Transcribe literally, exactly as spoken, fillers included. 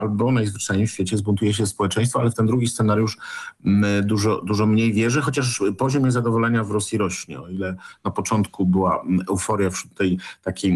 albo najzwyczajniej w świecie zbuntuje się społeczeństwo, ale w ten drugi scenariusz mm, dużo, dużo mniej wierzę, chociaż poziom niezadowolenia w Rosji rośnie. O ile na początku była mm, euforia wśród tej takiej